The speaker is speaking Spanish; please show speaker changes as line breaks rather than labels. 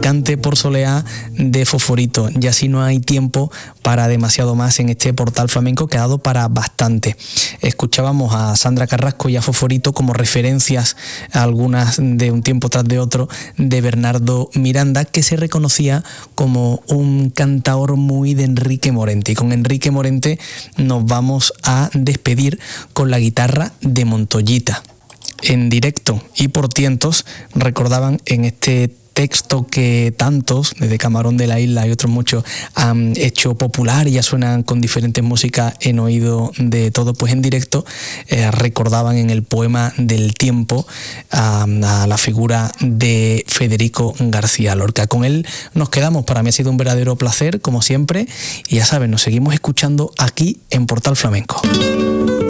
Cante por Soleá de Fosforito. Y así no hay tiempo para demasiado más en este portal flamenco, que ha dado para bastante. Escuchábamos a Sandra Carrasco y a Fosforito como referencias, algunas de un tiempo tras de otro, de Bernardo Miranda, que se reconocía como un cantaor muy de Enrique Morente. Y con Enrique Morente nos vamos a despedir con la guitarra de Montoyita. En directo y por tientos recordaban en este texto que tantos, desde Camarón de la Isla y otros muchos, han hecho popular y ya suenan con diferentes músicas en oído de todos, pues en directo recordaban en el poema del tiempo a la figura de Federico García Lorca. Con él nos quedamos. Para mí ha sido un verdadero placer, como siempre, y ya saben, nos seguimos escuchando aquí en Portal Flamenco.